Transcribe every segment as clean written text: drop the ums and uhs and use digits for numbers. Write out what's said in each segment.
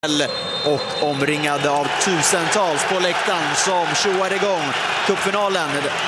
Och omringade av tusentals på läktaren som tjoar igång cupfinalen.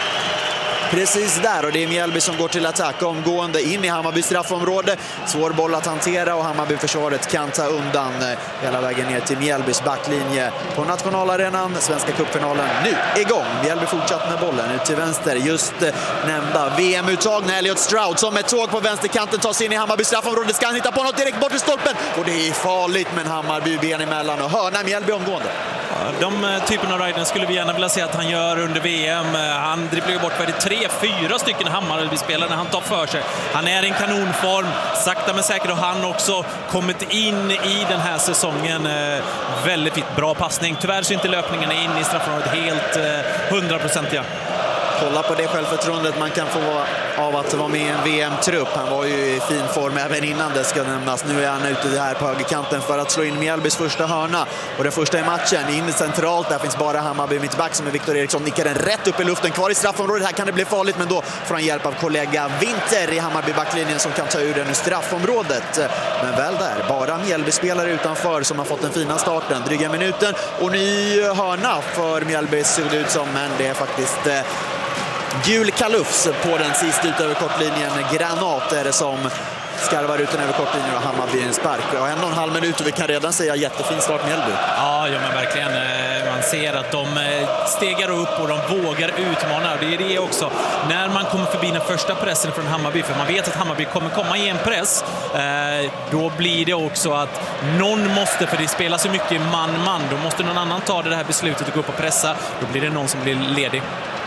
Precis där, och det är Mjällby som går till attack omgående in i Hammarby straffområde. Svår boll att hantera och Hammarby-försvaret kan ta undan hela vägen ner till Mjällbys backlinje på nationalarenan. Svenska cupfinalen nu igång. Mjällby fortsatt med bollen ut till vänster. Just nämnda VM-uttagna Elliot Stroud som ett tåg på vänsterkanten tar sig in i Hammarby straffområde. Ska han hitta på något direkt bort i stolpen? Och det är farligt, men Hammarby ben emellan och hörna Mjällby omgående. De typen av riden skulle vi gärna vilja se att han gör under VM. Han dribblar bort 3-4 stycken Hammarby-spelare när han tar för sig. Han är i en kanonform, sakta men säkert, och han också kommit in i den här säsongen. Väldigt bra passning. Tyvärr så är inte löpningarna in i straffområdet helt 100%. Kolla på det självförtroendet man kan få av att vara med i en VM-trupp. Han var ju i fin form även innan det ska nämnas. Nu är han ute här på högerkanten för att slå in Mjällbys första hörna. Och den första i matchen, in centralt. Där finns bara Hammarby mittback som är Viktor Eriksson. Nickar den rätt upp i luften, kvar i straffområdet. Här kan det bli farligt, men då får han hjälp av kollega Winter i Hammarby-backlinjen som kan ta ur den ur straffområdet. Men väl där, bara Mjällby-spelare utanför som har fått den fina starten. Dryga minuten och ny hörna för Mjällby såg det ut som, men det är faktiskt gul kalufs på den sist ut över kortlinjen. Granat är det som skarvar ut den över kortlinjen och Hammarby en spark. Och 1,5 minut och vi kan redan säga jättefin start Mjällby. Ja, men verkligen. Man ser att de stegar upp och de vågar utmana. Det är det också. När man kommer förbi den första pressen från Hammarby, för man vet att Hammarby kommer komma i en press, då blir det också att någon måste, för det spelar så mycket man-man, då måste någon annan ta det här beslutet och gå upp och pressa. Då blir det någon som blir ledig.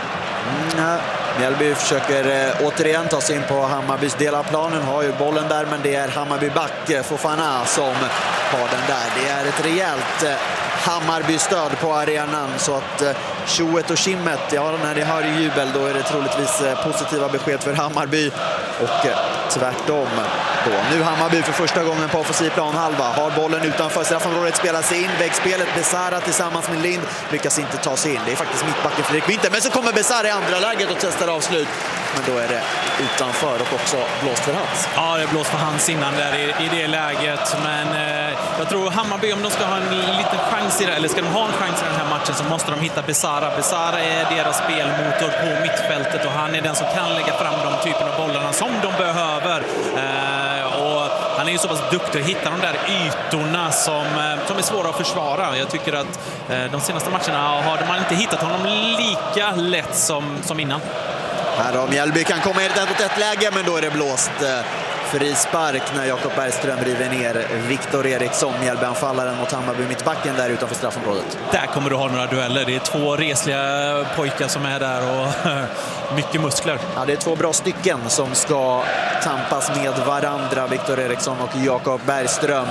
Mjällby försöker återigen ta sig in på Hammarbys del av planen. Har ju bollen där, men det är Hammarby back Fofana som har den där. Det är ett rejält Hammarby-stöd på arenan, så att tjoet och kimmet, ja, när det hör jubel då är det troligtvis positiva besked för Hammarby och tvärtom då. Nu Hammarby för första gången på offensiv planhalva, har bollen utanför straffområdet, spelar sig in, vägspelet, Besara tillsammans med Lind lyckas inte ta sig in. Det är faktiskt mittbacken Fredrik Winter, men så kommer Besara i andra läget och testar avslut, men då är det utanför och också blåst för hans. Ja, det är blåst för hans innan där i det läget, men jag tror Hammarby, om de ska ha en liten chans i det, eller ska de ha en chans i den här matchen, så måste de hitta Besara. Besara är deras spelmotor på mittfältet och han är den som kan lägga fram de typen av bollarna som de behöver. Och han är ju så pass duktig att hitta de där ytorna som är svåra att försvara. Jag tycker att de senaste matcherna har man inte hittat honom lika lätt som innan. Här då, Mjällby kan komma i ett 1-1-läge, men då är det blåst. Frispark när Jakob Bergström river ner Viktor Eriksson, Mjällby-anfallaren, mot Hammarby mittbacken där utanför straffområdet. Där kommer du ha några dueller. Det är 2 resliga pojkar som är där och mycket muskler. Ja, det är 2 bra stycken som ska tampas med varandra, Viktor Eriksson och Jakob Bergström.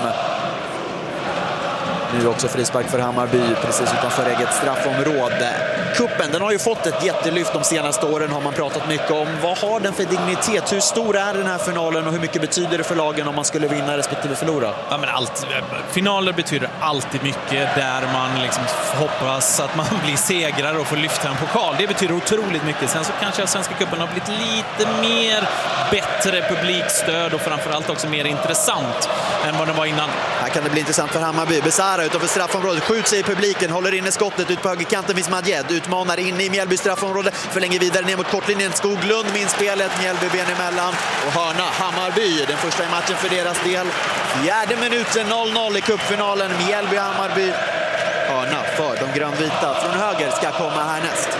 Nu också frispark för Hammarby precis utanför eget straffområde. Kuppen, den har ju fått ett jättelyft de senaste åren, har man pratat mycket om. Vad har den för dignitet? Hur stor är den här finalen och hur mycket betyder det för lagen om man skulle vinna respektive förlora? Ja, men allt. Finaler betyder alltid mycket, där man liksom hoppas att man blir segrare och får lyfta en pokal. Det betyder otroligt mycket. Sen så kanske Svenska cupen har blivit lite mer bättre publikstöd och framförallt också mer intressant än vad den var innan. Här kan det bli intressant för Hammarby. Besara utanför straffområdet, skjuter sig i publiken, håller inne skottet ut på högerkanten, finns Madjed, utmanar in i Mjällby straffområde, förlänger vidare ner mot kortlinjen. Skoglund med inspelet, Mjällby ben emellan och hörna Hammarby, den första i matchen för deras del. 4:e minuten, 0-0 i cupfinalen. Mjällby-Hammarby, hörna för de grönvita. Från höger ska komma härnäst.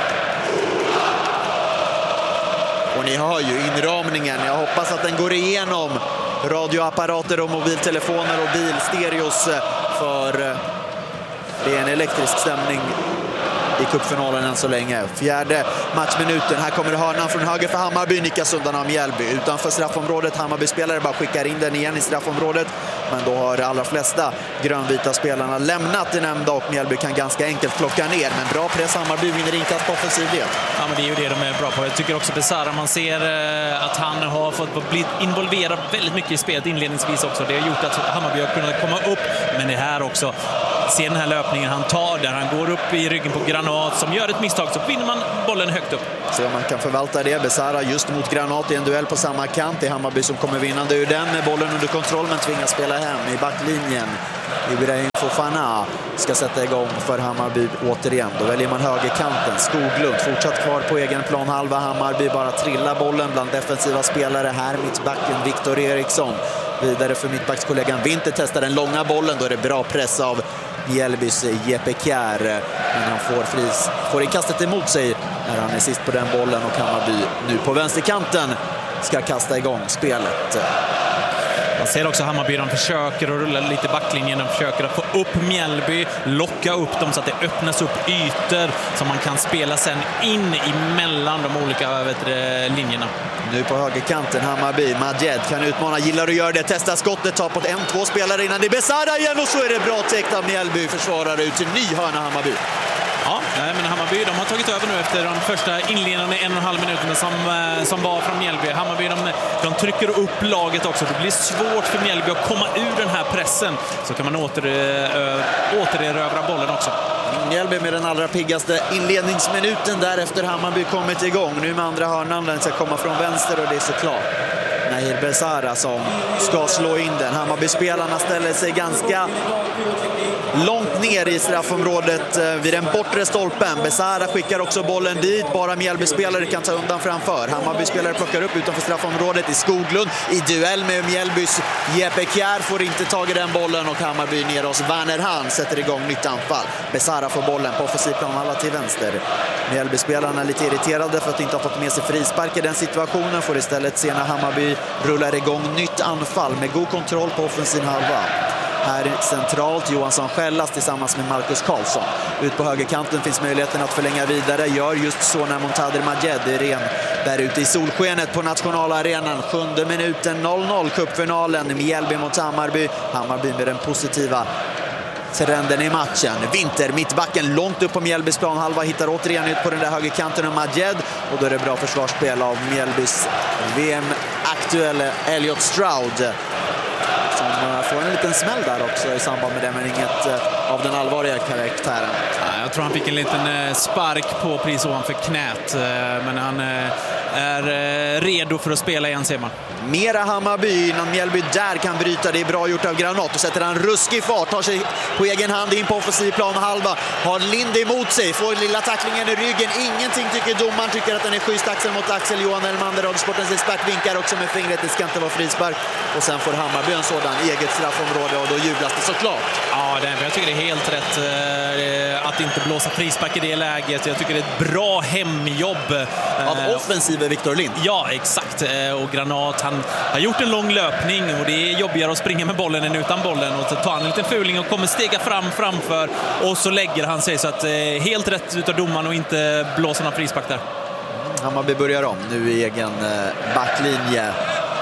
Och ni hör ju inramningen, jag hoppas att den går igenom radioapparater och mobiltelefoner och bilstereos, för det är en elektrisk stämning i cupfinalen än så länge. 4:e matchminuten. Här kommer hörnan från höger för Hammarby, nickas undan av Mjällby. Utanför straffområdet, Hammarby-spelare bara skickar in den igen i straffområdet. Men då har de allra flesta grönvita spelarna lämnat det nämnda och Mjällby kan ganska enkelt plocka ner. Men bra press, Hammarby vinner inkast på offensiv del. Ja, men det är ju det de är bra på. Jag tycker också Besara, man ser att han har fått bli involverad väldigt mycket i spelet inledningsvis också. Det har gjort att Hammarby har kunnat komma upp, men det här också se den här löpningen han tar där han går upp i ryggen på Granat som gör ett misstag, så vinner man bollen högt upp. Se om man kan förvalta det. Besara just mot Granat i en duell på samma kant. Det är Hammarby som kommer vinnande ur den med bollen under kontroll, men tvingas spela hem i backlinjen. Ibrahim Fofana ska sätta igång för Hammarby återigen. Då väljer man högerkanten. Skoglund fortsatt kvar på egen plan halva. Hammarby bara trillar bollen bland defensiva spelare. Här mittbacken Viktor Eriksson. Vidare för mittbackskollegan Winter testar den långa bollen. Då är det bra press av Mjällbys Jeppe Kjær. Men han får inkastet emot sig när han är sist på den bollen. Och Hammarby nu på vänsterkanten ska kasta igång spelet. Man ser också Hammarby, de försöker att rulla lite backlinjen, de försöker att få upp Mjällby, locka upp dem så att det öppnas upp ytor som man kan spela sen in emellan de olika linjerna. Nu på högerkanten Hammarby, Majed kan utmana, gillar att göra det, testar skottet, tar på 1-2 spelare innan det är Besara igen och så är det bra täckt av Mjällby, försvarare ut till ny hörna Hammarby. Ja, men Hammarby, de har tagit över nu efter de första inledande 1,5 minuterna som var från Mjällby. Hammarby, de trycker upp laget också. Det blir svårt för Mjällby att komma ur den här pressen. Så kan man återerövra bollen också. Mjällby med den allra piggaste inledningsminuten. Därefter Hammarby kommit igång. Nu med andra hörnan, den ska komma från vänster och det är såklart Nahir Besara som ska slå in den. Hammarby-spelarna ställer sig ganska långt ner i straffområdet vid den bortre stolpen. Besara skickar också bollen dit. Bara Mjällby-spelare kan ta undan framför. Hammarby-spelare plockar upp utanför straffområdet i Skoglund. I duell med Mjällbys Jeppe Kjær får inte tag i den bollen och Hammarby ner hos Werner Hahn sätter igång nytt anfall. Besara får bollen på offensiv plan alla till vänster. Mjällby-spelarna är lite irriterade för att inte ha fått med sig frispark i den situationen. Får istället se när Hammarby rullar igång nytt anfall med god kontroll på offensiv halva. Här centralt Johansson Skällas tillsammans med Marcus Karlsson. Ut på högerkanten finns möjligheten att förlänga vidare. Gör just så när Montader Majed är ren där ute i solskenet på nationalarenan. 7:e minuten 0-0 cupfinalen. Mjällby mot Hammarby. Hammarby med den positiva trenden i matchen. Winter, mittbacken långt upp på Mjällbys planhalva, hittar återigen ut på den där högerkanten och Majed. Och då är det bra försvarsspel av Mjällbys VM-aktuelle Elliot Stroud. Som får en liten smäll där också i samband med det, men inget av den allvarliga karaktären. Jag tror han fick en liten spark på pris ovanför knät, men han är redo för att spela igen, ser man. Mera Hammarby innan Mjällby där kan bryta. Det är bra gjort av Granat och sätter han ruskig fart, tar sig på egen hand in på offensiv plan halva. Har Lind emot sig, får lilla tacklingen i ryggen. Ingenting tycker domaren, tycker att den är schysst axel mot axel. Johan Elmander, Radiosportens expert, vinkar också med fingret. Det ska inte vara frispark. Och sen får Hammarby en sådan eget straffområde och då jublas det såklart. Ja, jag tycker det är helt rätt att inte blåsa frispark i det läget. Jag tycker det är ett bra hemjobb. Av offensiven Viktor Lind. Ja, exakt. Och Granat, han har gjort en lång löpning och det är jobbigare att springa med bollen än utan bollen. Och så tar han en liten fuling och kommer stega framför och så lägger han sig. Så att helt rätt utav domaren och inte blåsa någon frispark där. Hammarby börjar om nu i egen backlinje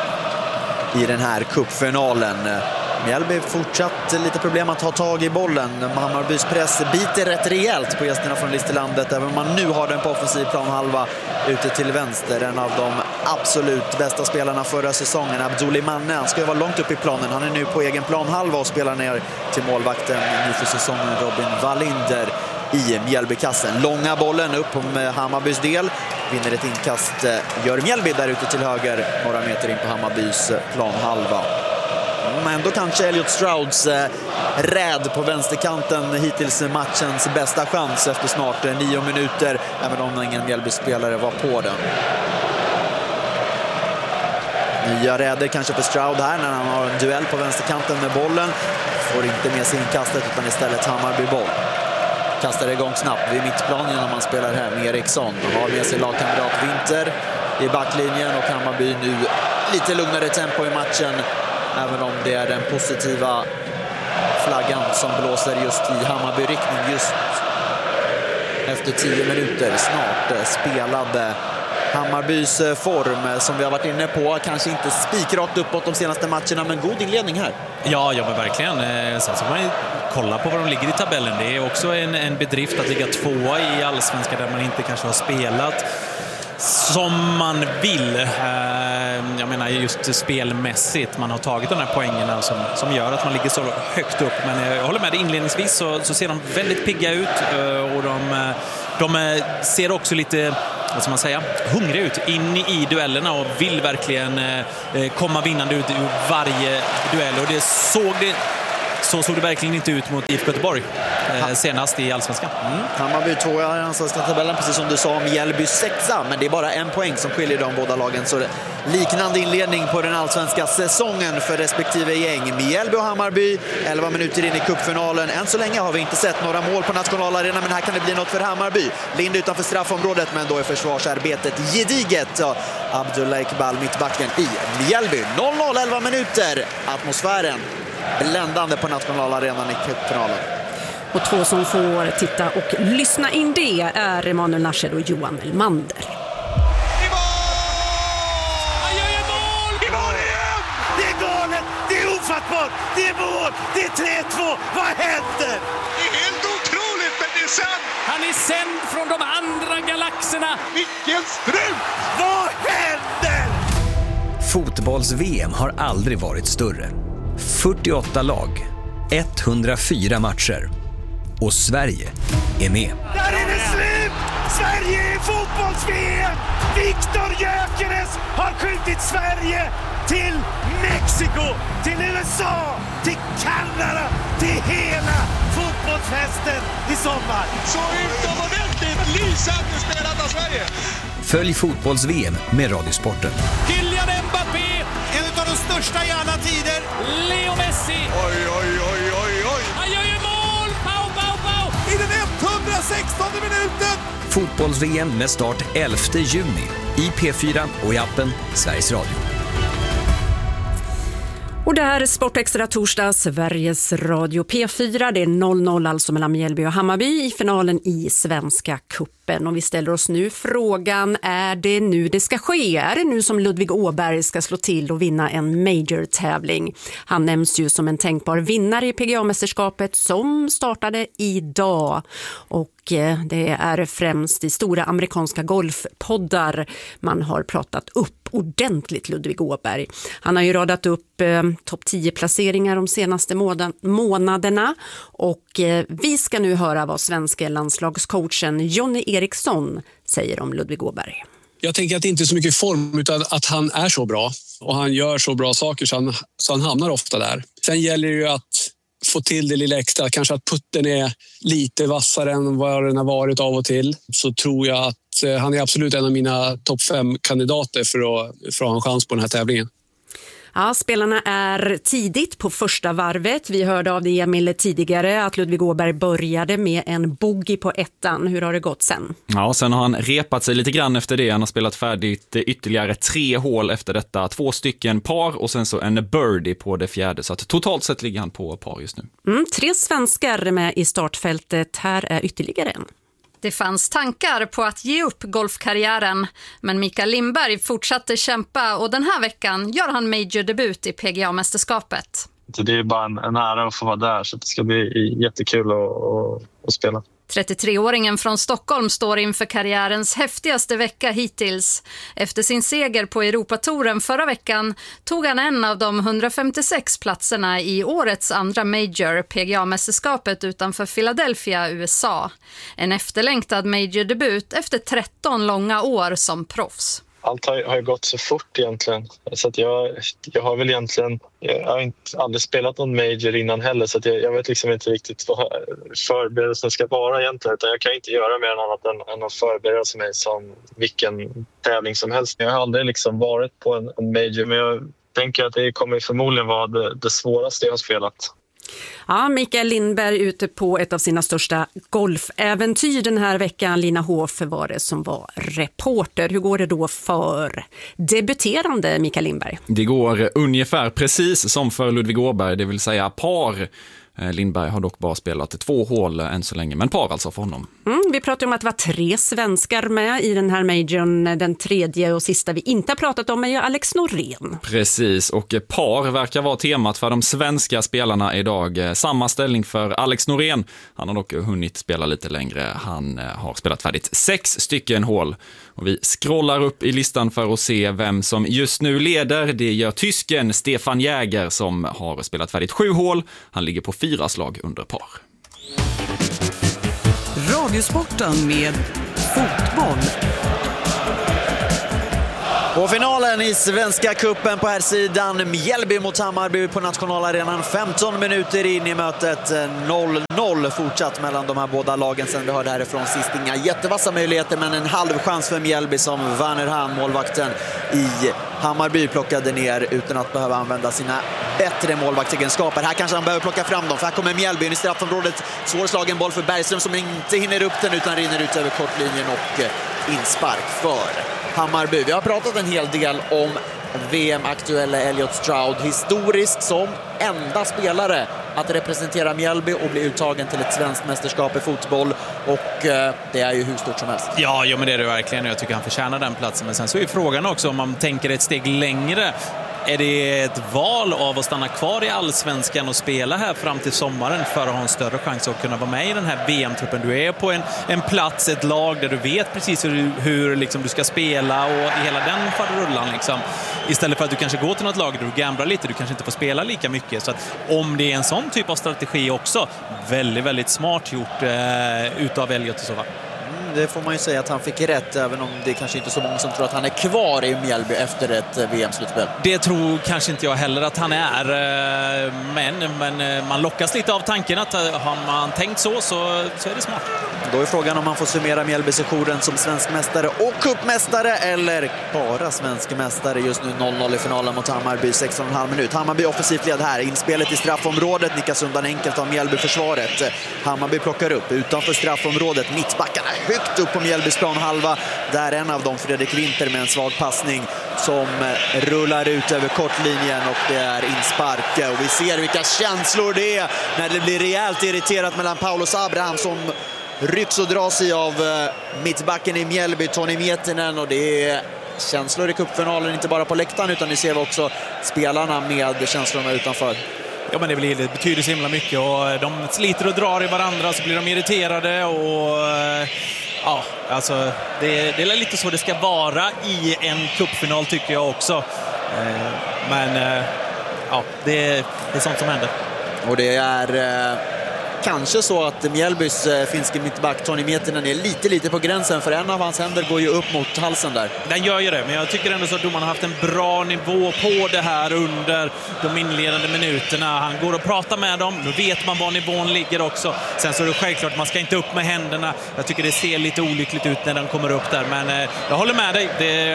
i den här cupfinalen. Mjällby fortsatt lite problem att ta tag i bollen. Hammarbys press biter rätt rejält på gästerna från Listerlandet, även om man nu har den på offensiv plan halva ute till vänster. En av de absolut bästa spelarna förra säsongen, Abdulli Manne, han ska ju vara långt upp i planen. Han är nu på egen plan halva och spelar ner till målvakten nu för säsongen Robin Wallinder i Mjällbykassen. Långa bollen upp om Hammarbys del. Vinner ett inkast, gör Mjällby där ute till höger, några meter in på Hammarbys plan halva. Men då kanske Elliot Strouds räd på vänsterkanten hittills matchens bästa chans efter snart 9 minuter, även om ingen Mjällby-spelare var på den. Nya räder kanske för Stroud här när han har en duell på vänsterkanten med bollen. Får inte med sig inkastet utan istället Hammarby boll. Kastar igång snabbt vid mittplanen när man spelar hem. Eriksson har med sig lagkamrat Winter i backlinjen och Hammarby nu lite lugnare tempo i matchen. Även om det är den positiva flaggan som blåser just i Hammarby-riktning just efter 10 minuter snart spelade. Hammarbys form som vi har varit inne på, kanske inte spikrakt uppåt de senaste matcherna, men god inledning här. Ja, men verkligen. Sen så man ju kolla på var de ligger i tabellen. Det är också en bedrift att ligga 2 i Allsvenskan där man inte kanske har spelat som man vill. jag menar just spelmässigt man har tagit de här poängerna som gör att man ligger så högt upp. Men jag håller med dig, inledningsvis så ser de väldigt pigga ut och de ser också lite, vad ska man säga, hungriga ut in i duellerna och vill verkligen komma vinnande ut ur varje duell. Och så såg det verkligen inte ut mot IFK Göteborg senast i Allsvenskan. Hammarby 2 i den allsvenska tabellen, precis som du sa, om Mjällby 6, men det är bara en poäng som skiljer de båda lagen. Så liknande inledning på den allsvenska säsongen för respektive gäng. Mjällby och Hammarby, 11 minuter in i cupfinalen. Än så länge har vi inte sett några mål på nationalarenan, men här kan det bli något för Hammarby. Lind utanför straffområdet, men då är försvarsarbetet gediget. Abdullah Iqbal, mittbacken i Mjällby. 0-0, 11 minuter. Atmosfären bländande på nationalarenan i cupfinalen. Och två som får titta och lyssna in det är Emanuel Naschel och Johan Elmander. Han gör ju mål! I mål igen! Det är galet! Det är ofattbart! Det är mål! Det är 3-2! Vad händer? Det är helt otroligt, men det är sant! Han är sänd från de andra galaxerna! Vilken strut! Vad händer? Fotbolls-VM har aldrig varit större. 48 lag, 104 matcher och Sverige är med. Där är det slut! Sverige är fotbolls-VM! Viktor Gyökeres har skjutit Sverige till Mexiko, till USA, till Kanada, till hela fotbollsfesten i sommar. Så utomordentligt lysande spelat av Sverige! Följ fotbolls-VM med Radiosporten. Kylian Mbappé, en av de största i alla tider. Leo Messi. Oj, oj, oj, oj, oj. Han gör ju mål! Pau, pau, pau! I den 116:e minuten. Fotbolls-VM med start 11 juni i P4 och i appen Sveriges Radio. Och det här är Sportextra torsdag, Sveriges Radio P4. Det är 0-0 alltså mellan Mjällby och Hammarby i finalen i Svenska cupen. Och vi ställer oss nu frågan, är det nu det ska ske? Är det nu som Ludvig Åberg ska slå till och vinna en major-tävling? Han nämns ju som en tänkbar vinnare i PGA-mästerskapet som startade idag. Och det är främst i stora amerikanska golfpoddar man har pratat upp ordentligt Ludvig Åberg. Han har ju radat upp topp 10-placeringar de senaste månaderna och vi ska nu höra vad svenska landslagscoachen Jonny Eriksson säger om Ludvig Åberg. Jag tänker att det inte är så mycket form utan att han är så bra och han gör så bra saker så han hamnar ofta där. Sen gäller det ju att få till det lilla extra, kanske att putten är lite vassare än vad den har varit av och till, så tror jag att han är absolut en av mina topp 5-kandidater för att ha en chans på den här tävlingen. Ja, spelarna är tidigt på första varvet. Vi hörde av det Emil tidigare att Ludvig Åberg började med en bogey på ettan. Hur har det gått sen? Ja, sen har han repat sig lite grann efter det. Han har spelat färdigt ytterligare 3 hål efter detta. 2 stycken par och sen så en birdie på det 4:e. Så att totalt sett ligger han på par just nu. 3 svenskar med i startfältet. Här är ytterligare en. Det fanns tankar på att ge upp golfkarriären, men Mikael Lindberg fortsatte kämpa och den här veckan gör han major-debut i PGA-mästerskapet. Det är bara en ära att få vara där, så det ska bli jättekul att spela. 33-åringen från Stockholm står inför karriärens häftigaste vecka hittills. Efter sin seger på Europatouren förra veckan tog han en av de 156 platserna i årets andra major, PGA-mästerskapet utanför Philadelphia, USA. En efterlängtad major-debut efter 13 långa år som proffs. Allt har ju gått så fort egentligen, så att jag har väl egentligen, jag har aldrig spelat någon major innan heller, så att jag vet liksom inte riktigt vad förberedelsen ska vara egentligen, utan jag kan inte göra mer annat än att förbereda mig som vilken tävling som helst. Jag har aldrig liksom varit på en major, men jag tänker att det kommer förmodligen vara det svåraste jag har spelat. Ja, Mikael Lindberg ute på ett av sina största golfäventyr den här veckan. Lina Hoff var det som var reporter. Hur går det då för debuterande Mikael Lindberg? Det går ungefär precis som för Ludvig Åberg, det vill säga par. Lindberg har dock bara spelat 2 hål än så länge, men par alltså för honom. Vi pratar om att det var 3 svenskar med i den här majorn. Den tredje och sista vi inte har pratat om är ju Alex Norén. Precis, och par verkar vara temat för de svenska spelarna idag. Samma ställning för Alex Norén. Han har dock hunnit spela lite längre. Han har spelat färdigt 6 stycken hål. Och vi scrollar upp i listan för att se vem som just nu leder. Det gör tysken Stefan Jäger som har spelat färdigt 7 hål. Han ligger på 4 slag under par. Radiosporten med fotboll. Och finalen i Svenska cupen på här sidan. Mjällby mot Hammarby på nationalarenan. 15 minuter in i mötet. 0-0 fortsatt mellan de här båda lagen sen vi hörde härifrån sist. Inga jättevassa möjligheter, men en halv chans för Mjällby som Werner Hahn, målvakten i Hammarby, plockade ner utan att behöva använda sina bättre målvaktsegenskaper. Här kanske han behöver plocka fram dem, för här kommer Mjällby in i straffområdet. Svårslagen boll för Bergström som inte hinner upp den utan rinner ut över kortlinjen och inspark för Hammarby. Vi har pratat en hel del om VM-aktuella Elliot Stroud, historiskt som enda spelare att representera Mjällby och bli uttagen till ett svenskt mästerskap i fotboll, och det är ju hur stort som helst. Ja, men det är det verkligen. Jag tycker han förtjänar den platsen. Men sen så är frågan också, om man tänker ett steg längre, är det ett val av att stanna kvar i Allsvenskan och spela här fram till sommaren för att ha en större chans att kunna vara med i den här VM-truppen? Du är på en plats, ett lag där du vet precis hur liksom du ska spela och hela den faderullan liksom. Istället för att du kanske går till något lag där du gamblar lite, du kanske inte får spela lika mycket. Så att om det är en sån typ av strategi också, väldigt, väldigt smart gjort utav Elliot i så fall. Det får man ju säga att han fick rätt, även om det kanske inte är så många som tror att han är kvar i Mjällby efter ett VM-slutspel. Det tror kanske inte jag heller att han är, men man lockas lite av tanken att har man tänkt så är det smart. Då är frågan om man får summera Mjällby-sessionen som svensk mästare och cupmästare eller bara svensk mästare. Just nu 0-0 i finalen mot Hammarby, 16,5 minut. Hammarby offensivt led här, inspelet i straffområdet, nickas undan enkelt av Mjällby-försvaret. Hammarby plockar upp utanför straffområdet, mittbackarna högt upp på Mjällbys planhalva. Där en av dem, Fredrik Winter, med en svag passning som rullar ut över kortlinjen, och det är inspark. Och vi ser vilka känslor det är när det blir rejält irriterat mellan Paulus Abraham som rycks och dras i av mittbacken i Mjällby, Tony Miettinen, och det är känslor i cupfinalen, inte bara på läktaren utan ni ser vi också spelarna med känslorna utanför. Ja, men det betyder så himla mycket, och de sliter och drar i varandra, så blir de irriterade, och ja, alltså det är lite så det ska vara i en cupfinal, tycker jag också. Men ja, det är sånt som händer. Och det är kanske så att Mjällbys finske mittback Tony Miettinen är lite på gränsen, för en av hans händer går ju upp mot halsen där. Den gör ju det, men jag tycker ändå så att domarna har haft en bra nivå på det här under de inledande minuterna. Han går och pratar med dem, då vet man var nivån ligger också. Sen så är det självklart, man ska inte upp med händerna. Jag tycker det ser lite olyckligt ut när den kommer upp där, men jag håller med dig.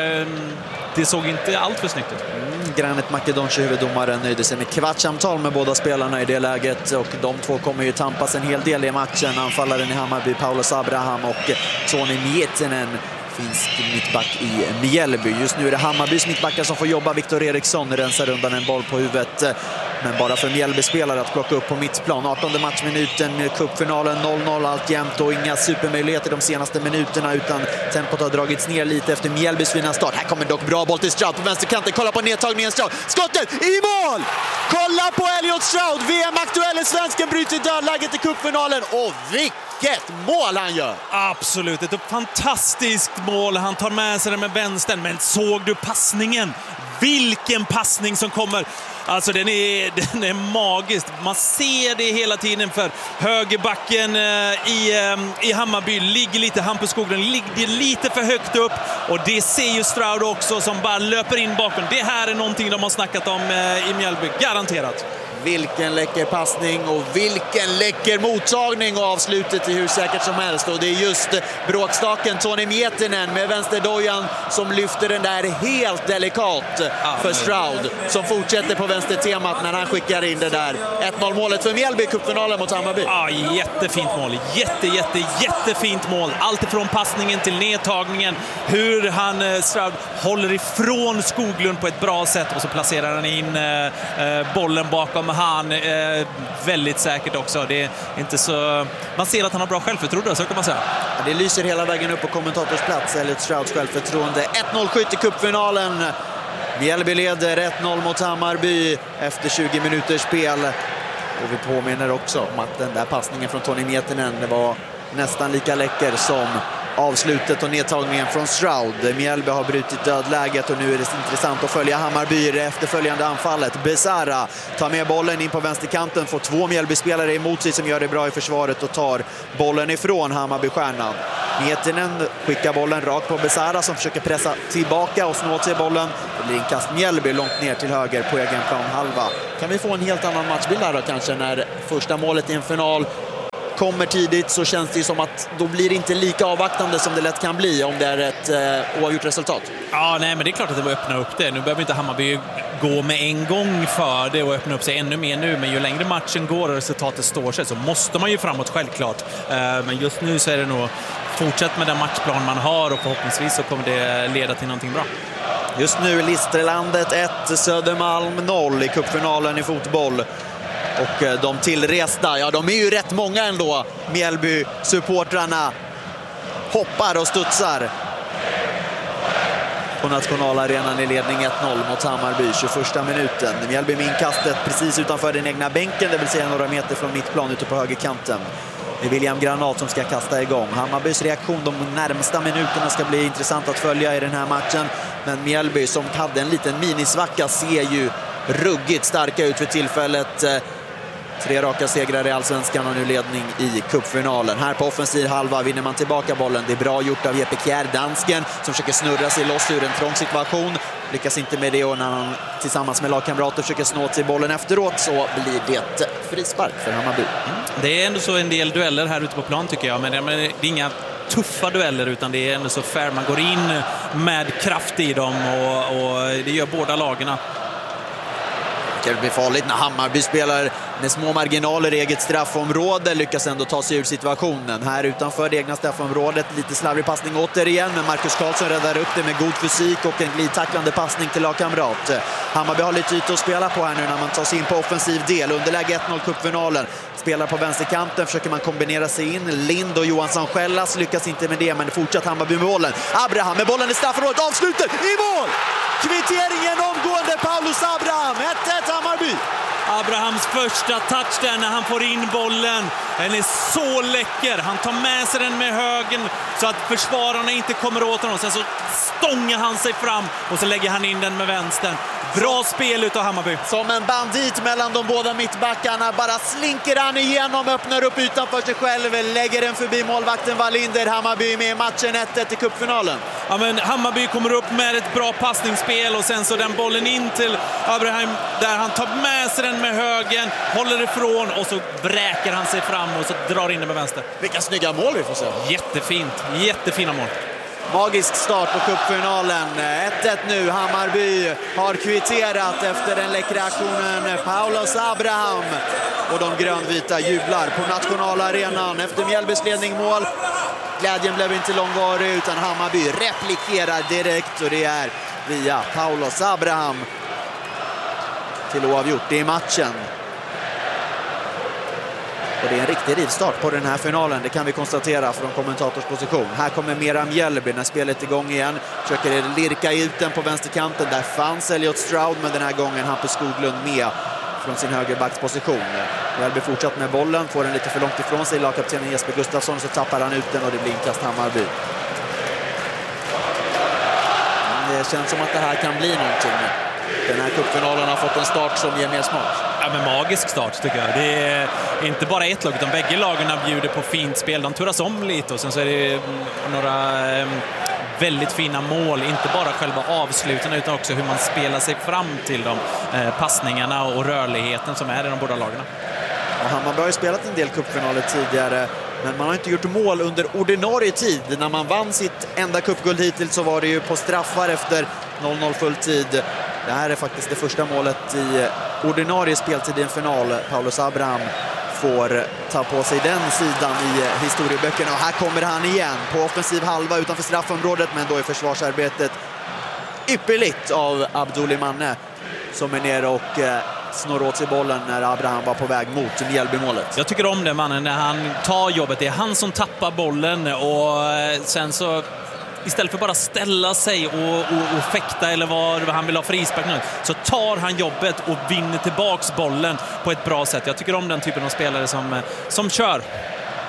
Det såg inte allt för snyggt ut. Granit Makedonci, huvuddomaren, nöjde sig med kvartssamtal med båda spelarna i det läget, och de två kommer ju tampas en hel del i matchen. Anfallaren i Hammarby, Paulus Abraham, och Tony Miettinen, finsk mittback i Mjällby. Just nu är det Hammarbys mittbackar som får jobba. Viktor Eriksson rensar undan en boll på huvudet, men bara för Mjällby-spelare att plocka upp på mittplan. 18:e matchminuten, cupfinalen 0-0 alltjämt, och inga supermöjligheter de senaste minuterna, utan tempot har dragits ner lite efter Mjällbys fina start. Här kommer dock bra boll till Stroud på vänsterkanten. Kolla på nedtagningen, Stroud. Skottet i mål! Kolla på Elliot Stroud! VM-aktuelle svensken bryter dödläget i cupfinalen, och vilket mål han gör! Absolut, ett fantastiskt mål. Han tar med sig den med vänstern, men såg du passningen? Vilken passning som kommer! Alltså den är magisk. Man ser det hela tiden, för högerbacken i Hammarby ligger lite, Hampus Skoglund ligger lite för högt upp, och det ser ju Stroud också, som bara löper in bakom. Det här är någonting de har snackat om i Mjällby, garanterat. Vilken läcker passning och vilken läcker mottagning, och avslutet är hur säkert som helst. Och det är just bråkstaken Tony Miettinen med vänsterdojan som lyfter den där helt delikat för Stroud, som fortsätter på vänstertemat när han skickar in det där 1-0-målet för Mjällby i cupfinalen mot Hammarby. Ja, jättefint mål. Jättefint mål. Allt ifrån passningen till nedtagningen. Hur han, Stroud, håller ifrån Skoglund på ett bra sätt, och så placerar han in bollen bakom han, väldigt säkert också. Det är inte så... Man ser att han har bra självförtroende, så kan man säga. Ja, det lyser hela vägen upp på kommentatorsplats, Elliot Strouds självförtroende. 1-0-skytt i cupfinalen. Mjällby leder 1-0 mot Hammarby efter 20 minuters spel. Och vi påminner också om att den där passningen från Tony Miettinen, det var nästan lika läcker som avslutet och nedtagningen från Stroud. Mjällby har brutit dödläget och nu är det intressant att följa Hammarby i det efterföljande anfallet. Besara tar med bollen in på vänsterkanten, får 2 Mjällby-spelare emot sig som gör det bra i försvaret och tar bollen ifrån Hammarby-stjärnan. Mietinen skickar bollen rakt på Besara som försöker pressa tillbaka och snå åt sig bollen. Det blir en kast Mjällby långt ner till höger på egen plan halva. Kan vi få en helt annan matchbild här då kanske när första målet i en final kommer tidigt, så känns det ju som att då blir det inte lika avvaktande som det lätt kan bli om det är ett oavgjort resultat. Ja, nej, men det är klart att det var öppna upp det. Nu behöver inte Hammarby gå med en gång för det och öppna upp sig ännu mer nu, men ju längre matchen går och resultatet står sig så måste man ju framåt självklart. Men just nu så är det nog fortsätt med den matchplan man har och förhoppningsvis så kommer det leda till någonting bra. Just nu Listerlandet 1, Södermalm 0 i cupfinalen i fotboll. Och de tillresta, ja de är ju rätt många ändå. Mjällby-supportrarna hoppar och studsar på nationalarenan i ledning 1-0 mot Hammarby, 21 minuten. Mjällby med inkastet precis utanför den egna bänken, det vill säga några meter från mittplan ute på högerkanten. Det är William Granat som ska kasta igång. Hammarbys reaktion de närmsta minuterna ska bli intressant att följa i den här matchen. Men Mjällby som hade en liten minisvacka ser ju ruggigt starka ut för tillfället. 3 raka segrar i Allsvenskan och nu ledning i cupfinalen. Här på offensiv halva vinner man tillbaka bollen. Det är bra gjort av Jeppe Kjær, dansken, som försöker snurra sig loss ur en trång situation. Lyckas inte med det och när han tillsammans med lagkamrater försöker snå till bollen efteråt så blir det frispark för Hammarby. Det är ändå så en del dueller här ute på plan tycker jag, men det är inga tuffa dueller utan det är ändå så fair. Man går in med kraft i dem och det gör båda lagarna. Det blir farligt när Hammarby spelar med små marginaler i eget straffområde, lyckas ändå ta sig ur situationen. Här utanför det egna straffområdet, lite slarvig passning återigen, men Marcus Karlsson räddar upp det med god fysik och en glidtacklande passning till lagkamrat. Hammarby har lite yta att spela på här nu när man tar sig in på offensiv del. Underläge 1-0 cupfinalen. Spelar på vänsterkanten, försöker man kombinera sig in. Lind och Johansson Skällas lyckas inte med det, men fortsatt Hammarby med bollen. Abraham med bollen i straffområdet, avslutet i mål! Kvitteringen omgående, Paulus Abraham, 1-1 Hammarby. Abrahams första touch där när han får in bollen. Den är så läcker. Han tar med sig den med högen så att försvararna inte kommer åt honom. Sen så stångar han sig fram och så lägger han in den med vänstern. Bra spel utav Hammarby. Som en bandit mellan de båda mittbackarna. Bara slinker han igenom, öppnar upp ytan för sig själv. Lägger den förbi målvakten Wallinder. Hammarby med matchen 1-1 i cupfinalen. Ja, men Hammarby kommer upp med ett bra passningsspel och sen så den bollen in till Abraham där han tar med sig den med högen, håller ifrån och så vräker han sig fram och så drar in den med vänster. Vilka snygga mål vi får se. Jättefint, jättefina mål. Magisk start på cupfinalen. 1-1 nu. Hammarby har kvitterat efter den läckra aktionen. Paulus Abraham och de grönvita jublar på nationalarenan efter Mjällbys ledningmål. Glädjen blev inte långvarig utan Hammarby replikerar direkt och det är via Paulus Abraham till oavgjort i matchen. Och det är en riktig rivstart på den här finalen, det kan vi konstatera från kommentatorsposition. Här kommer Mera Mjällby när spelet är igång igen. Försöker lirka ut den på vänsterkanten. Där fanns Elliot Stroud, men den här gången Hampus Skoglund med från sin högerbacksposition. Mjällby fortsatt med bollen, får den lite för långt ifrån sig. Lagkaptenen Jesper Gustafsson, så tappar han ut den och det blir inkast Hammarby. Det känns som att det här kan bli någonting. Den här cupfinalen har fått en start som ger mer smak. Ja, men magisk start tycker jag. Det är inte bara ett lag utan bägge lagen bjuder på fint spel. De turas om lite och sen så är det några väldigt fina mål. Inte bara själva avsluten utan också hur man spelar sig fram till de passningarna och rörligheten som är i de båda lagarna. Och Hammarby har ju spelat en del cupfinaler tidigare, men man har inte gjort mål under ordinarie tid. När man vann sitt enda cupguld hittills så var det ju på straffar efter 0-0 fulltid. Det här är faktiskt det första målet i ordinarie speltid i en final. Paulus Abraham får ta på sig den sidan i historieböckerna. Och här kommer han igen på offensiv halva utanför straffområdet, men då är försvarsarbetet ypperligt av Abdul Manne som är nere och snor åt sig bollen när Abraham var på väg mot Mjällby-målet. Jag tycker om det, mannen, när han tar jobbet. Det är han som tappar bollen och sen så istället för bara ställa sig och fäkta eller vad han vill ha för isback nu, så tar han jobbet och vinner tillbaks bollen på ett bra sätt. Jag tycker om den typen av spelare som kör.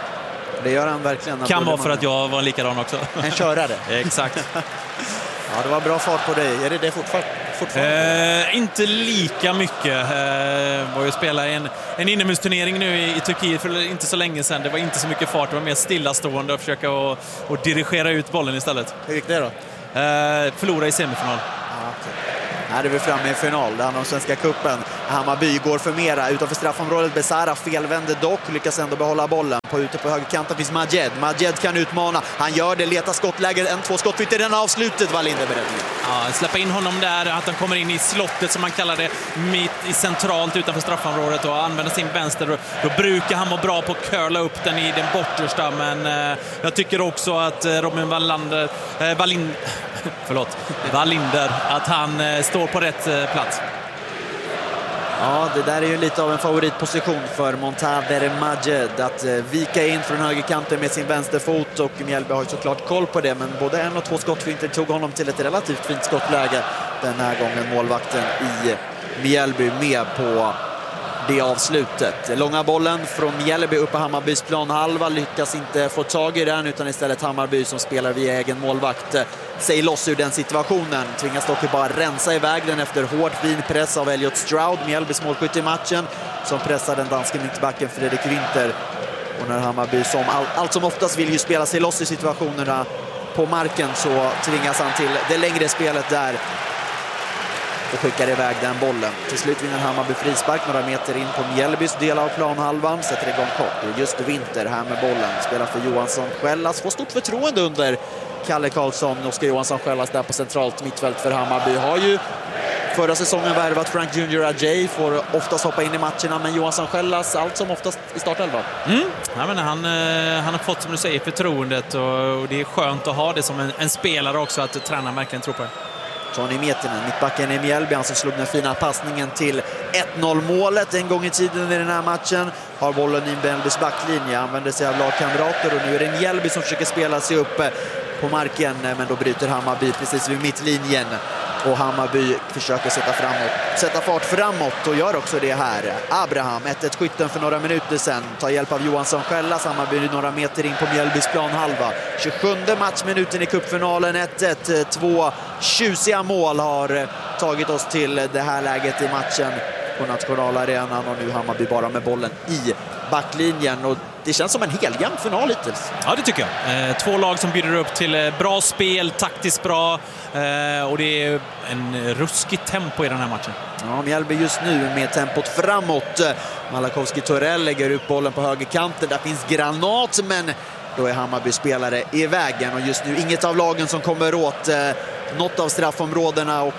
Det gör han verkligen. Kan vara för att jag var likadan också. En körare. Exakt. Ja, det var bra fart på dig. Är det fortfarande? Inte lika mycket. Var ju spela en inomhusturnering nu i Turkiet för inte så länge sedan. Det var inte så mycket fart. Det var mer stillastående och försöka och dirigera ut bollen istället. Hur gick det då? Förlora i semifinal. Här är vi framme i final. Det handlar om Svenska cupen. Hammarby går för mera utanför straffområdet. Besara felvänder dock, lyckas ändå behålla bollen. Ute på högerkanten finns Majed. Majed kan utmana. Han gör det, letar skottläget. 1-2 skott fick den avslutet. Wallinder beredd. Ja, släppa in honom där. Att han kommer in i slottet som man kallar det. Mitt i centralt utanför straffområdet och använder sin vänster. Då brukar han vara bra på att curla upp den i den bortersta. Men jag tycker också att Robin Wallinder att han står på rätt plats. Ja, det där är ju lite av en favoritposition för Montader Majed. Att vika in från högerkanten med sin vänsterfot, och Mjällby har ju såklart koll på det. Men både 1 och 2 skottfinter tog honom till ett relativt fint skottläge den här gången. Målvakten i Mjällby med på det avslutet. Långa bollen från Mjällby upp på Hammarbys planhalva, lyckas inte få tag i den, utan istället Hammarby som spelar via egen målvakt sig loss ur den situationen. Tvingas dock bara rensa iväg den efter hård fin press av Elliot Stroud, Mjällbys målskytt i matchen, som pressar den danske mittbacken Fredrik Winter. Och när Hammarby som allt som oftast vill ju spela sig loss i situationerna på marken, så tvingas han till det längre spelet där och skickar iväg den bollen. Till slut vinner Hammarby frispark några meter in på Mjällbys del av planhalvan. Sätter igång kort. Det är just Winter här med bollen. Spelar för Johansson Skällas. Får stort förtroende under Kalle Karlsson. Oskar Johansson Skällas där på centralt mittfält för Hammarby. Har ju förra säsongen värvat Frank Junior Ajay. Får oftast hoppa in i matcherna, men Johansson Skällas allt som oftast i startelvan. Ja, men han har fått, som du säger, förtroendet. Och det är skönt att ha det som en spelare också, att tränaren verkligen tror på det. Tony Mietinen, mittbacken i Mjällby, han som slog den fina passningen till 1-0-målet en gång i tiden i den här matchen. Har bollen i Mjällbys backlinje, använder sig av lagkamrater, och nu är det Mjällby som försöker spela sig upp på marken, men då bryter Hammarby precis vid mittlinjen. Och Hammarby försöker sätta fart framåt, och gör också det här. Abraham, 1-1 skytten för några minuter sedan, tar hjälp av Johansson Skällas. Hammarby några meter in på Mjällbys planhalva. 27:e matchminuten i cupfinalen, 1-1. 2 tjusiga mål har tagit oss till det här läget i matchen på Nationalarenan, och nu Hammarby bara med bollen i backlinjen. Och det känns som en heljämn final hittills. Ja, det tycker jag. 2 lag som bjuder upp till bra spel, taktiskt bra, och det är en ruskig tempo i den här matchen. Ja, Mjällby just nu med tempot framåt. Malakowski Torell lägger upp bollen på högerkanten. Där finns Granat, men då är Hammarby spelare i vägen, och just nu inget av lagen som kommer åt något av straffområdena, och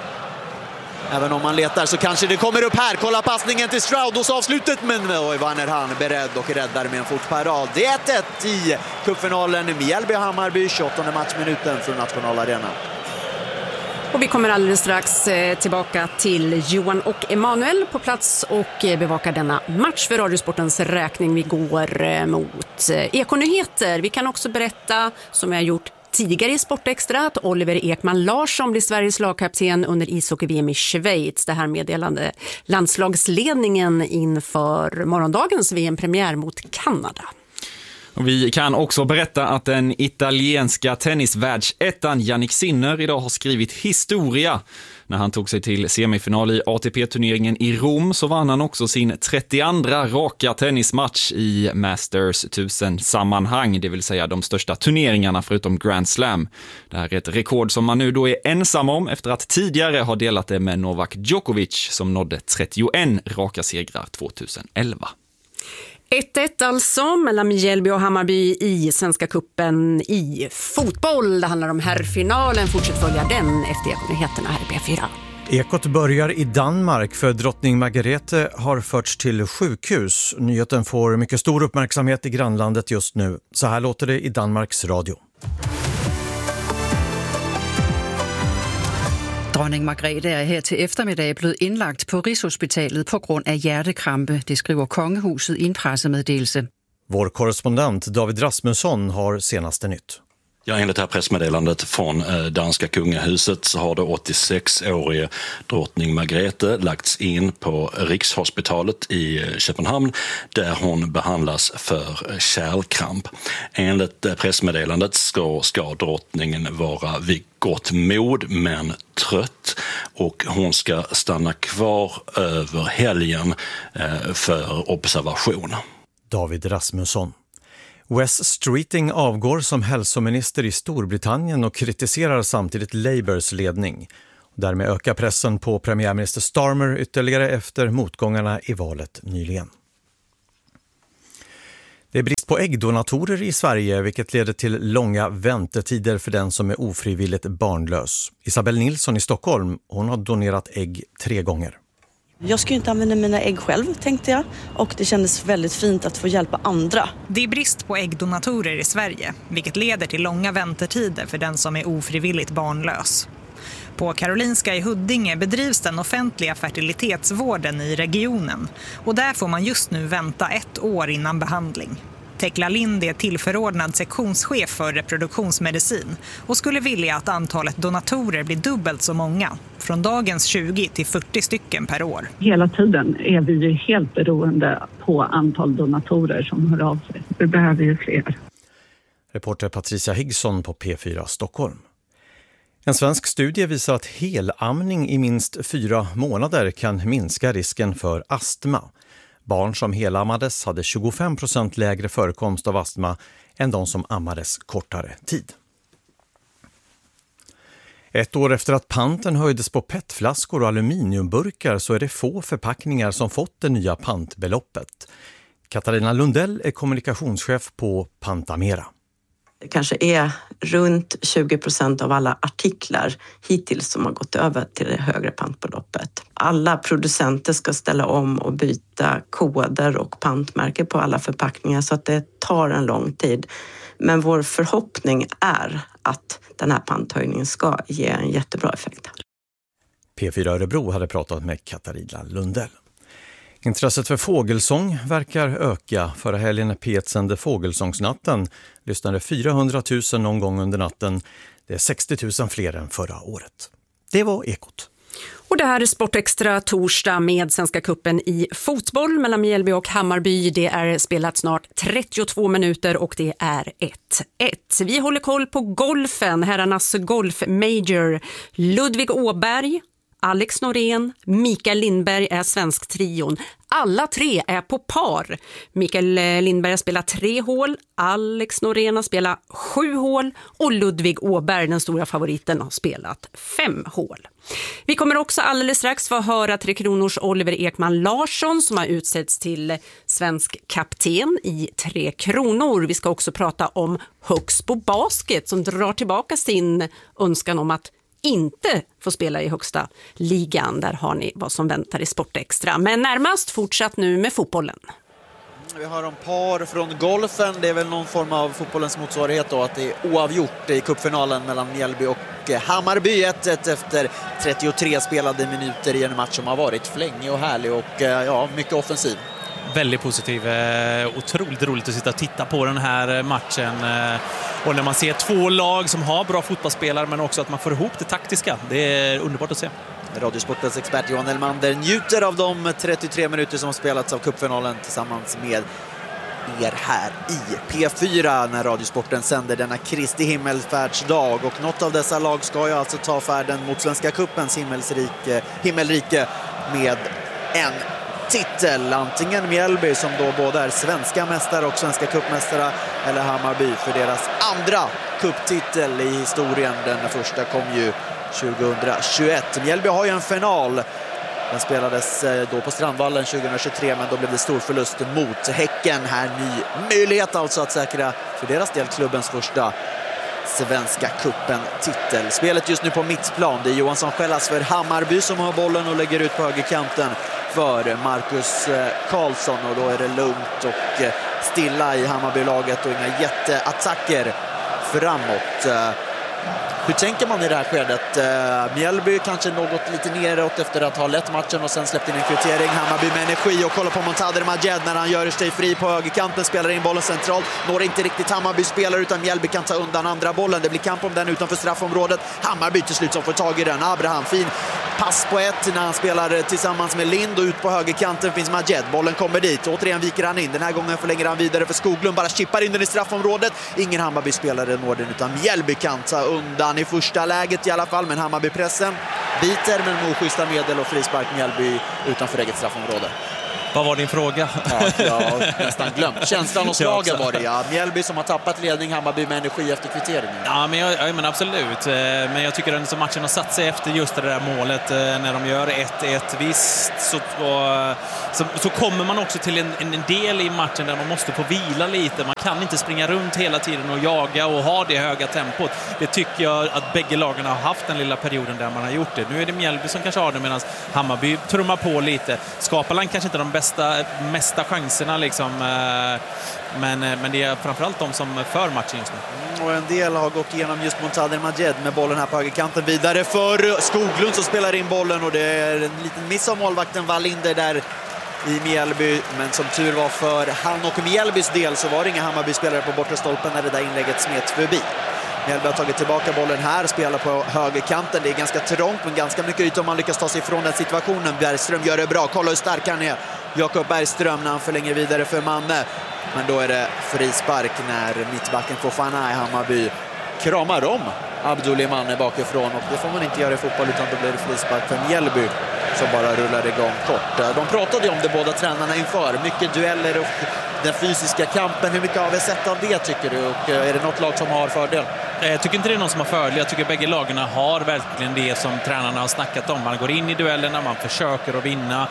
även om man letar så kanske det kommer upp här. Kolla passningen till Stroud och så avslutet, men Vanner han beredd och räddar med en fotparad. Det är 1-1 i cupfinalen. Mjällby-Hammarby, 28:e matchminuten från Nationalarenan. Och vi kommer alldeles strax tillbaka till Johan och Emanuel på plats och bevakar denna match för Radiosportens räkning. Vi går mot Ekonyheter. Vi kan också berätta, som jag har gjort tidigare i Sportextra, att Oliver Ekman Larsson blir Sveriges lagkapten under ishockey-VM i Schweiz. Det här meddelande landslagsledningen inför morgondagens VM-premiär mot Kanada. Och vi kan också berätta att den italienska tennisvärldsettan Jannik Sinner idag har skrivit historia. När han tog sig till semifinal i ATP-turneringen i Rom så vann han också sin 32:a raka tennismatch i Masters 1000-sammanhang, det vill säga de största turneringarna förutom Grand Slam. Det här är ett rekord som man nu då är ensam om efter att tidigare ha delat det med Novak Djokovic som nådde 31 raka segrar 2011. 1-1 alltså mellan Mjällby och Hammarby i Svenska cupen i fotboll. Det handlar om herrfinalen. Fortsätt följa den efter Ekonyheterna här i P4. Ekot börjar i Danmark, för drottning Margrethe har förts till sjukhus. Nyheten får mycket stor uppmärksamhet i grannlandet just nu. Så här låter det i Danmarks radio. Dronning Margrethe er her til eftermiddag blevet indlagt på Rigshospitalet på grund af hjertekrampe, det skriver Kongehuset i en pressemeddelelse. Vår korrespondent David Rasmusson har senaste nytt. Ja, enligt det här pressmeddelandet från danska kungahuset så har det 86-årige drottning Margrethe lagts in på Rikshospitalet i Köpenhamn där hon behandlas för kärlkramp. Enligt pressmeddelandet ska drottningen vara vid gott mod men trött och hon ska stanna kvar över helgen för observation. David Rasmusson. Wes Streeting avgår som hälsominister i Storbritannien och kritiserar samtidigt Labours ledning. Därmed ökar pressen på premiärminister Starmer ytterligare efter motgångarna i valet nyligen. Det är brist på äggdonatorer i Sverige vilket leder till långa väntetider för den som är ofrivilligt barnlös. Isabel Nilsson i Stockholm, hon har donerat ägg 3 gånger. Jag ska ju inte använda mina ägg själv, tänkte jag. Och det kändes väldigt fint att få hjälpa andra. Det är brist på äggdonatorer i Sverige, vilket leder till långa väntetider för den som är ofrivilligt barnlös. På Karolinska i Huddinge bedrivs den offentliga fertilitetsvården i regionen. Och där får man just nu vänta 1 år innan behandling. Tekla Lind är tillförordnad sektionschef för reproduktionsmedicin och skulle vilja att antalet donatorer blir dubbelt så många, från dagens 20 till 40 stycken per år. Hela tiden är vi ju helt beroende på antal donatorer som hör av sig. Vi behöver ju fler. Reporter Patricia Higson på P4 Stockholm. En svensk studie visar att helamning i minst 4 månader kan minska risken för astma. Barn som helammades hade 25% lägre förekomst av astma än de som ammades kortare tid. 1 år efter att panten höjdes på petflaskor och aluminiumburkar så är det få förpackningar som fått det nya pantbeloppet. Katarina Lundell är kommunikationschef på Pantamera. Det kanske är runt 20% av alla artiklar hittills som har gått över till det högre pantbeloppet. Alla producenter ska ställa om och byta koder och pantmärken på alla förpackningar så att det tar en lång tid. Men vår förhoppning är att den här panthöjningen ska ge en jättebra effekt. P4 Örebro hade pratat med Katarina Lundell. Intresset för fågelsång verkar öka. Förra helgen när P1 sände Fågelsångsnatten lyssnade 400 000 någon gång under natten. Det är 60 000 fler än förra året. Det var Ekot. Och det här är Sportextra torsdag med Svenska cupen i fotboll mellan Mjällby och Hammarby. Det är spelat snart 32 minuter och det är 1-1. Vi håller koll på golfen, herrarnas golfmajor. Ludvig Åberg, Alex Norén, Mikael Lindberg är svensk trion. Alla 3 är på par. Mikael Lindberg spelar 3 hål, Alex Norén spelar 7 hål och Ludvig Åberg, den stora favoriten, har spelat 5 hål. Vi kommer också alldeles strax få höra 3 Kronors Oliver Ekman Larsson som har utsetts till svensk kapten i 3 Kronor. Vi ska också prata om Högsbo Basket som drar tillbaka sin önskan om att inte får spela i högsta ligan. Där har ni vad som väntar i Sportextra. Men närmast fortsatt nu med fotbollen. Vi har om par från golfen. Det är väl någon form av fotbollens motsvarighet då, att det är oavgjort i cupfinalen mellan Mjällby och Hammarby. 1-1 efter 33 spelade minuter i en match som har varit flängig och härlig och ja, mycket offensiv. Väldigt positiv. Otroligt roligt att sitta och titta på den här matchen. Och när man ser 2 lag som har bra fotbollsspelare men också att man får ihop det taktiska. Det är underbart att se. Radiosportens expert Johan Elmander njuter av de 33 minuter som har spelats av cupfinalen tillsammans med er här i P4 när Radiosporten sänder denna Kristi himmelfärdsdag. Och något av dessa lag ska ju alltså ta färden mot Svenska cupens himmelrike med en titel, antingen Mjällby som då både är svenska mästare och svenska cupmästare, eller Hammarby för deras andra cuptitel i historien. Den första kom ju 2021. Mjällby har ju en final. Den spelades då på Strandvallen 2023 men då blev det stor förlust mot Häcken. Här ny möjlighet alltså att säkra för deras del klubbens första svenska cupen-titel. Spelet just nu på mittplan. Det är Johansson Skällas för Hammarby som har bollen och lägger ut på högerkanten för Marcus Karlsson, och då är det lugnt och stilla i Hammarbylaget och inga jätteattacker framåt. Hur tänker man i det här skedet? Mjällby kanske något lite neråt efter att ha lett matchen och sen släppt in en kvittering. Hammarby med energi och kollar på Montader Majed när han gör sig fri på högerkanten, spelar in bollen centralt. Når inte riktigt Hammarby spelar utan Mjällby kan ta undan andra bollen. Det blir kamp om den utanför straffområdet. Hammarby till slut som får tag i den. Abraham, fin pass på ett när han spelar tillsammans med Lind och ut på högerkanten finns Majed. Bollen kommer dit. Återigen viker han in. Den här gången förlänger han vidare för Skoglund. Bara chippar in den i straffområdet. Ingen Hammarby-spelare når den utan Mjällby kan ta undan i första läget i alla fall. Men Hammarby-pressen biter men med oschyssta medel och frispark Mjällby utanför eget straffområde. Vad var din fråga? Ja, jag har nästan glömt. Känslan och slagen var det, ja. Mjällby som har tappat ledning, Hammarby med energi efter kvitteringen. Ja, men jag menar absolut. Men jag tycker att matchen har satt sig efter just det där målet. När de gör 1-1, visst, så kommer man också till en del i matchen där man måste få vila lite. Man kan inte springa runt hela tiden och jaga och ha det höga tempot. Det tycker jag att bägge lagarna har haft den lilla perioden där man har gjort det. Nu är det Mjällby som kanske har det medan Hammarby trummar på lite. Skaparland kanske inte de mesta chanserna liksom, men det är framförallt de som för matchen just nu. Och en del har gått igenom just Montader Majed med bollen här på högerkanten vidare för Skoglund som spelar in bollen och det är en liten miss av målvakten Wallinder där i Mjällby, men som tur var för han och Mjällbys del så var det inga Hammarby-spelare på bortre stolpen när det där inlägget smet förbi. Mjällby har tagit tillbaka bollen här, spelar på högerkanten. Det är ganska trångt men ganska mycket yta om man lyckas ta sig ifrån den situationen. Bergström gör det bra, kolla hur stark han är. Jakob Bergström när han förlänger vidare för Manne. Men då är det frispark när mittbacken Fofana i Hammarby kramar om Abdul Manne bakifrån. Och det får man inte göra i fotboll utan då blir det frispark för Mjällby som bara rullar igång kort. De pratade ju om det båda tränarna inför. Mycket dueller och den fysiska kampen. Hur mycket har vi sett av det tycker du? Och är det något lag som har fördel? Jag tycker inte det är någon som har fördel. Jag tycker bägge lagarna har verkligen det som tränarna har snackat om. Man går in i duellerna, man försöker att vinna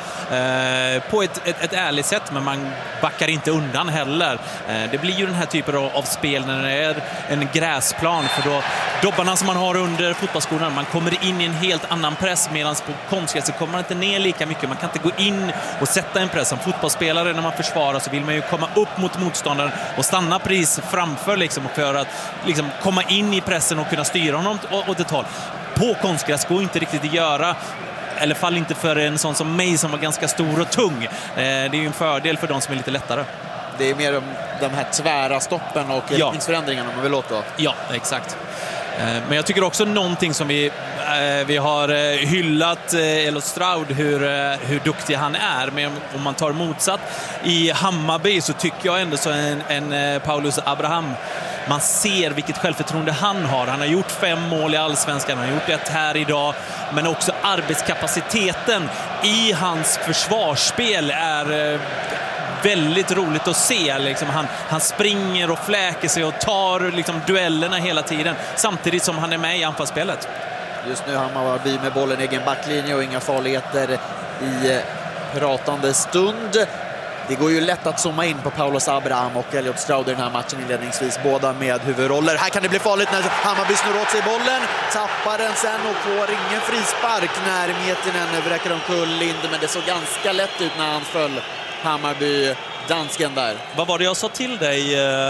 på ett ärligt sätt, men man backar inte undan heller. Det blir ju den här typen av spel när det är en gräsplan, för då dobbarna som man har under fotbollsskolan, man kommer in i en helt annan press, medan på konstgräs så kommer man inte ner lika mycket. Man kan inte gå in och sätta en press. Som fotbollsspelare när man försvarar så vill man ju komma upp mot motståndaren och stanna precis framför liksom, för att liksom komma in i pressen och kunna styra honom åt ett håll. På konstgräs går inte riktigt att göra, i alla fall inte för en sån som mig som var ganska stor och tung. Det är ju en fördel för de som är lite lättare. Det är mer de här tvära stoppen och riktningsförändringarna man vill åt. Ja, exakt. Men jag tycker också någonting som vi har hyllat Elot Stroud, hur duktig han är. Men om man tar motsatt i Hammarby så tycker jag ändå så en Paulus Abraham, man ser vilket självförtroende han har. Han har gjort 5 mål i Allsvenskan, han har gjort ett här idag. Men också arbetskapaciteten i hans försvarsspel är väldigt roligt att se. Liksom han springer och fläker sig och tar liksom duellerna hela tiden, samtidigt som han är med i anfallsspelet. Just nu Hammarby med bollen egen backlinje och inga farligheter i pratande stund. Det går ju lätt att zooma in på Paulus Abraham och Elliot Stroud i den här matchen inledningsvis, båda med huvudroller. Här kan det bli farligt när Hammarby snurrar åt sig bollen, tappar den sen och får ingen frispark när Mietinen vräker omkull Lind, men det såg ganska lätt ut när han föll, Hammarby dansken där. Vad var det jag sa till dig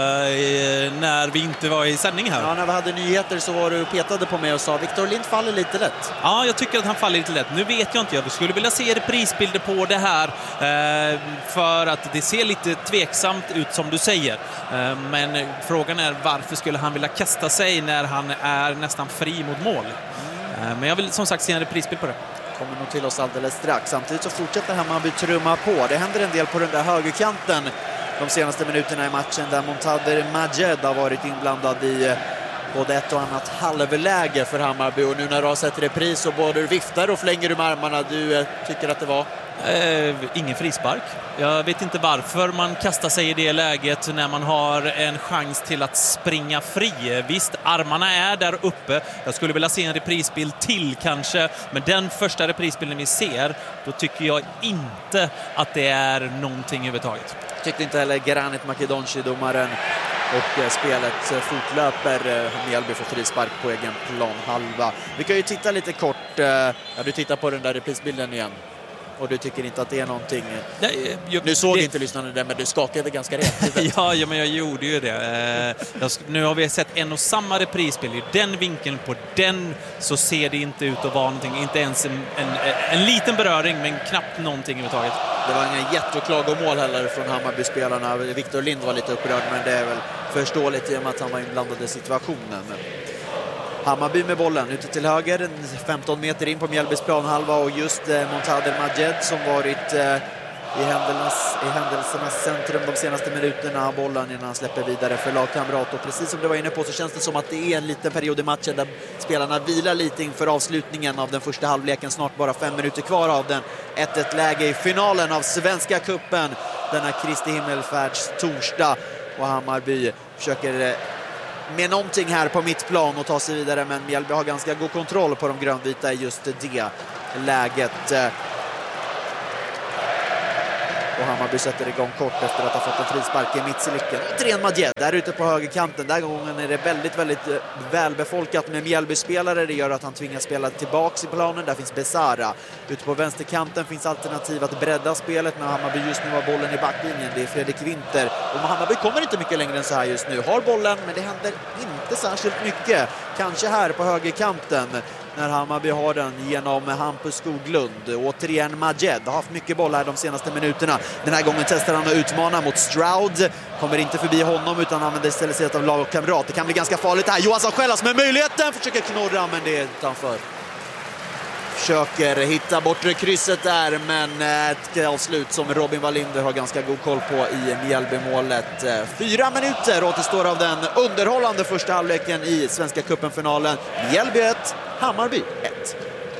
när vi inte var i sändning här? Ja, när vi hade nyheter så var du petade på mig och sa Victor Lind faller lite lätt. Ja, jag tycker att han faller lite lätt. Nu vet jag inte, jag skulle vilja se reprisbilder på det här för att det ser lite tveksamt ut som du säger. Men frågan är varför skulle han vilja kasta sig när han är nästan fri mot mål? Men jag vill som sagt se en reprisbild på det. Kommer nog till oss alldeles strax. Samtidigt så fortsätter Hammarby trumma på. Det händer en del på den där högerkanten de senaste minuterna i matchen där Montader Majed har varit inblandad i både ett och annat halvläge för Hammarby. Och nu när du har sett repris och både viftar och flänger med armarna, du tycker att det var? Ingen frispark. Jag vet inte varför man kastar sig i det läget när man har en chans till att springa fri. Visst, armarna är där uppe. Jag skulle vilja se en reprisbild till kanske. Men den första reprisbilden vi ser, då tycker jag inte att det är någonting överhuvudtaget. Tyckte inte heller Granit Makedonci, domaren, och spelet fortlöper. Mjällby får frispark på egen planhalva. Vi kan ju titta lite kort. Ja, du tittar på den där reprisbilden igen. Och du tycker inte att det är någonting... Nu såg inte lyssnarna det, men du skakade ganska rejält. Ja, men jag gjorde ju det. Nu har vi sett en och samma reprisspel. I den vinkeln på den så ser det inte ut att vara någonting. Inte ens en liten beröring, men knappt någonting överhuvudtaget. Det var ingen jätteklagomål heller från Hammarby-spelarna. Victor Lind var lite upprörd, men det är väl förståeligt i och med att han var inblandad i situationen. Hammarby med bollen ute till höger, 15 meter in på Mjällbys planhalva, och just Montader Majed som varit i händelsernas centrum de senaste minuterna av bollen innan han släpper vidare för lagkamrat. Och precis som du var inne på så känns det som att det är en liten period i matchen där spelarna vilar lite inför avslutningen av den första halvleken. Snart bara 5 minuter kvar av den. 1-1 läge i finalen av Svenska Cupen denna Kristi himmelfärds torsdag, och Hammarby försöker med någonting här på mittplan och ta sig vidare, men Mjällby har ganska god kontroll på de grönvita i just det läget. Och Hammarby sätter igång kort efter att ha fått en frispark i mittcirkeln. Återigen Majed där ute på högerkanten. Den gången är det väldigt, väldigt välbefolkat med Mjällby-spelare. Det gör att han tvingas spela tillbaks i planen. Där finns Besara. Ute på vänsterkanten finns alternativ att bredda spelet, men Hammarby just nu har bollen i backlinjen. Det är Fredrik Winter. Och Hammarby kommer inte mycket längre än så här just nu. Har bollen, men det händer inte särskilt mycket. Kanske här på högerkanten när Hammarby har den genom Hampus Skoglund. Återigen Majed har haft mycket boll här de senaste minuterna. Den här gången testar han att utmana mot Stroud. Kommer inte förbi honom utan använder istället sig av lagkamrat. Det kan bli ganska farligt här. Johansson Skällas med möjligheten. Försöker knorra, men det är utanför. Försöker hitta bortre krysset där, men ett avslut som Robin Wallinder har ganska god koll på i Mjällby-målet. 4 minuter återstår av den underhållande första halvleken i Svenska Cupen-finalen. Mjällby 1, Hammarby 1.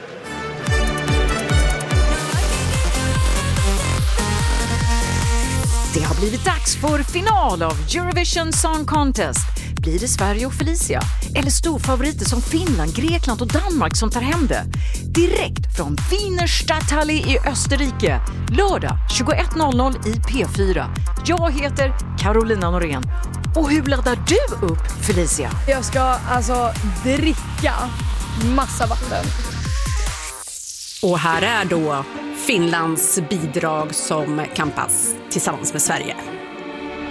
Det har blivit dags för final av Eurovision Song Contest. Blir det Sverige och Felicia? Eller storfavoriter som Finland, Grekland och Danmark som tar hem det? Direkt från Wiener Stadthalle i Österrike. Lördag 21.00 i P4. Jag heter Carolina Norén. Och hur laddar du upp, Felicia? Jag ska dricka massa vatten. Och här är då Finlands bidrag som kampas tillsammans med Sverige.